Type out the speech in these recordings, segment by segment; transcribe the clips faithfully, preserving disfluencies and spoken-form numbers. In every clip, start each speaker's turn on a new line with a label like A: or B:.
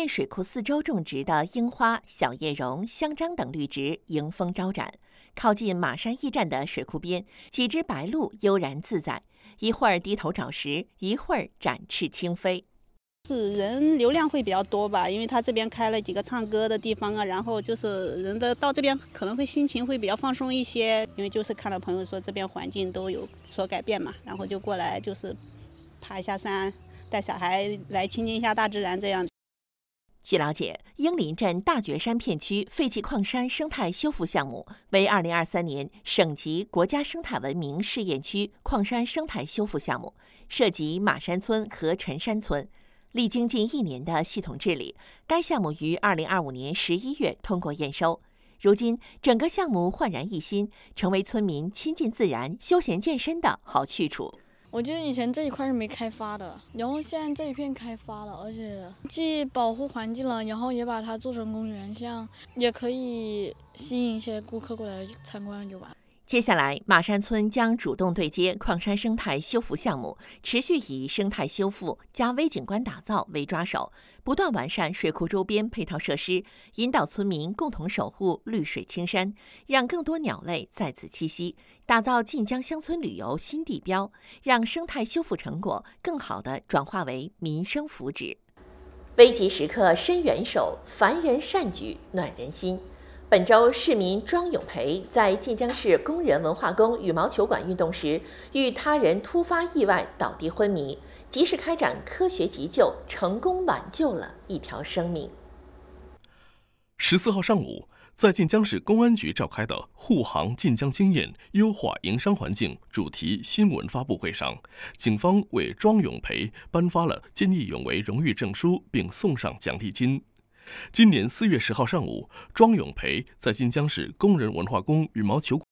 A: 堰水库四周种植的樱花、小叶榕、香樟等绿植迎风招展。靠近马山驿站的水库边，几只白鹭悠然自在，一会儿低头找食，一会儿展翅轻飞。
B: 是人流量会比较多吧，因为他这边开了几个唱歌的地方啊，然后就是人的到这边可能会心情会比较放松一些，因为就是看到朋友说这边环境都有所改变嘛，然后就过来就是爬一下山，带小孩来亲近一下大自然这样。
A: 据了解，英林镇大觉山片区废弃矿山生态修复项目为二零二三年省级国家生态文明试验区矿山生态修复项目，涉及马山村和陈山村。历经近一年的系统治理，该项目于二零二五年十一月通过验收。如今，整个项目焕然一新，成为村民亲近自然、休闲健身的好去处。
C: 我记得以前这一块是没开发的，然后现在这一片开发了，而且既保护环境了，然后也把它做成公园，这样也可以吸引一些顾客过来参观游玩。
A: 接下来，马山村将主动对接矿山生态修复项目，持续以生态修复加微景观打造为抓手，不断完善水库周边配套设施，引导村民共同守护绿水青山，让更多鸟类在此栖息，打造晋江乡村旅游新地标，让生态修复成果更好地转化为民生福祉。危急时刻伸援手，凡人善举暖人心。本周，市民庄永培在晋江市工人文化宫羽毛球馆运动时，遇他人突发意外倒地昏迷，及时开展科学急救，成功挽救了一条生命。
D: 十四号上午，在晋江市公安局召开的护航晋江经验、优化营商环境主题新闻发布会上，警方为庄永培颁发了见义勇为荣誉证书，并送上奖励金。今年四月十号上午，庄永培在晋江市工人文化宫羽毛球馆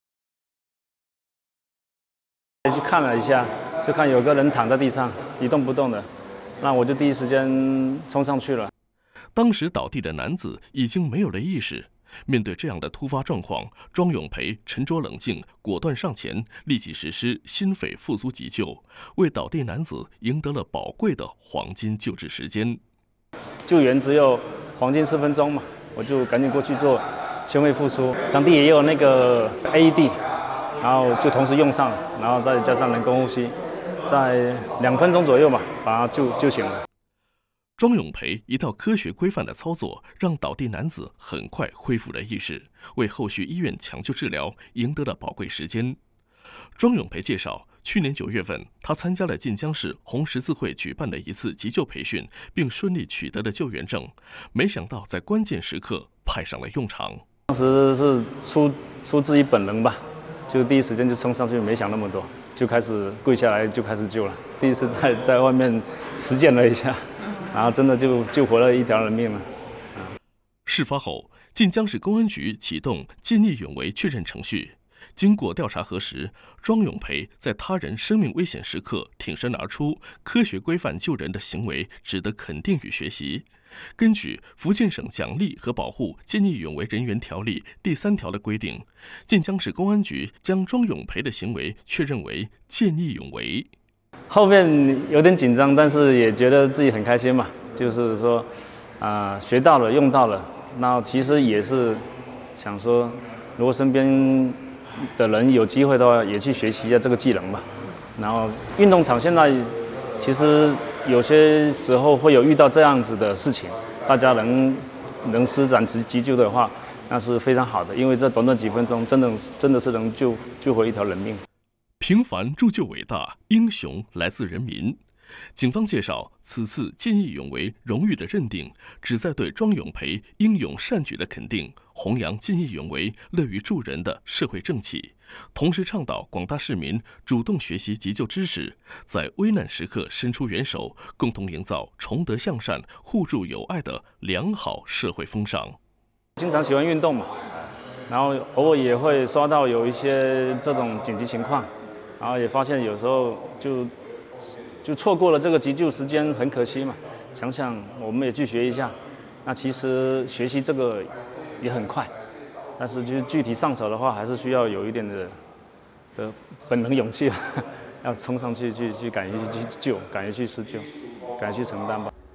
E: 去看了一下，就看有个人躺在地上一动不动的，那我就第一时间冲上去了。
D: 当时倒地的男子已经没有了意识。面对这样的突发状况，庄永培沉着冷静，果断上前，立即实施心肺复苏急救，为倒地男子赢得了宝贵的黄金救治时间。
E: 救援只有黄金四分钟嘛，我就赶紧过去做心肺复苏。当地也有那个 A E D， 然后就同时用上，然后再加上人工呼吸，在两分钟左右吧，把他救救醒了。
D: 庄永培一套科学规范的操作，让倒地男子很快恢复了意识，为后续医院抢救治疗赢得了宝贵时间。庄永培介绍，去年九月份，他参加了晋江市红十字会举办的一次急救培训，并顺利取得了救援证。没想到在关键时刻派上了用场。
E: 当时是出出自于本能吧，就第一时间就冲上去，没想那么多，就开始跪下来就开始救了。第一次在在外面实践了一下，然后真的就救活了一条人命了。
D: 事发后，晋江市公安局启动见义勇为确认程序。经过调查核实，庄永培在他人生命危险时刻挺身而出、科学规范救人的行为值得肯定与学习。根据福建省奖励和保护见义勇为人员条例第三条的规定，晋江市公安局将庄永培的行为确认为见义勇为。
E: 后面有点紧张，但是也觉得自己很开心嘛，就是说，啊、呃，学到了，用到了。那其实也是想说，如果身边的人有机会的话，也去学习一下这个技能吧。然后运动场现在其实有些时候会有遇到这样子的事情，大家能能施展急救的话，那是非常好的，因为这短短几分钟，真的真的是能救救回一条人命。
D: 平凡铸就伟大，英雄来自人民。警方介绍，此次见义勇为荣誉的认定，旨在对庄永培英勇善举的肯定，弘扬见义勇为、乐于助人的社会正气，同时倡导广大市民主动学习急救知识，在危难时刻伸出援手，共同营造崇德向善、互助友爱的良好社会风尚。
E: 经常喜欢运动嘛，然后偶尔也会刷到有一些这种紧急情况，然后也发现有时候就。就错过了这个急救时间，很可惜嘛。想想我们也去学一下，那其实学习这个也很快，但是就是具体上手的话，还是需要有一点的的本能勇气，要冲上去去去敢于去救，敢于去施救，敢于去承担吧。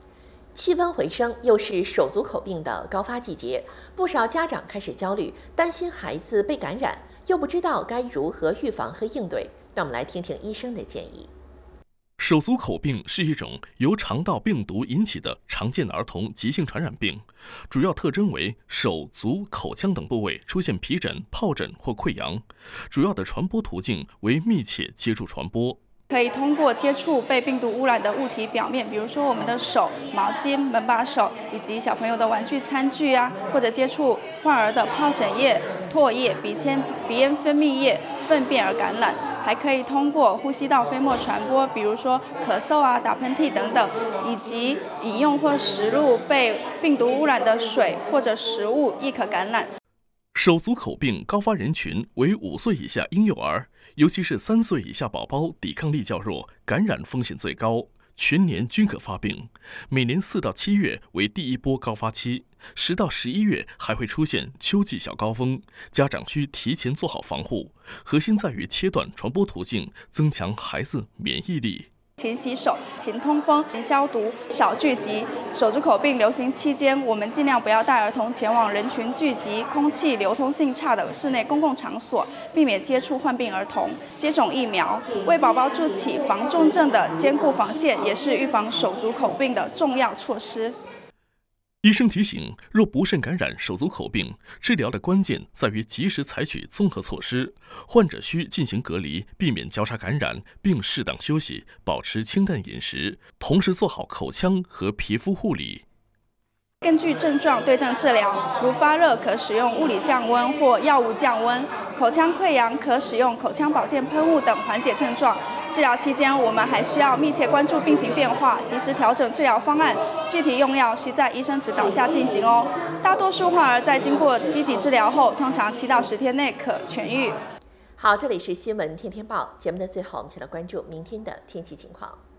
A: 气温回升，又是手足口病的高发季节，不少家长开始焦虑，担心孩子被感染，又不知道该如何预防和应对。让我们来听听医生的建议。
D: 手足口病是一种由肠道病毒引起的常见的儿童急性传染病，主要特征为手、足、口腔等部位出现皮疹、疱疹或溃疡，主要的传播途径为密切接触传播。
F: 可以通过接触被病毒污染的物体表面，比如说我们的手、毛巾、门把手，以及小朋友的玩具、餐具啊，或者接触患儿的疱疹液、唾液、鼻腔、鼻咽分泌液、粪便而感染。还可以通过呼吸道飞沫传播，比如说咳嗽啊、打喷嚏等等，以及饮用或食入被病毒污染的水或者食物亦可感染。
D: 手足口病高发人群为五岁以下婴幼儿，尤其是三岁以下宝宝抵抗力较弱，感染风险最高，全年均可发病。每年四到七月为第一波高发期，十到十一月还会出现秋季小高峰，家长需提前做好防护。核心在于切断传播途径，增强孩子免疫力。
F: 勤洗手、勤通风、勤消毒、少聚集。手足口病流行期间，我们尽量不要带儿童前往人群聚集、空气流通性差的室内公共场所，避免接触患病儿童。接种疫苗，为宝宝筑起防重症的坚固防线，也是预防手足口病的重要措施。
D: 医生提醒，若不慎感染手足口病，治疗的关键在于及时采取综合措施。患者需进行隔离，避免交叉感染，并适当休息，保持清淡饮食，同时做好口腔和皮肤护理。
F: 根据症状对症治疗，如发热可使用物理降温或药物降温，口腔溃疡可使用口腔保健喷雾等缓解症状。治疗期间，我们还需要密切关注病情变化，及时调整治疗方案。具体用药需在医生指导下进行哦。大多数患儿在经过积极治疗后，通常七到十天内可痊愈。
A: 好，这里是新闻天天报节目的最后，我们一起来关注明天的天气情况。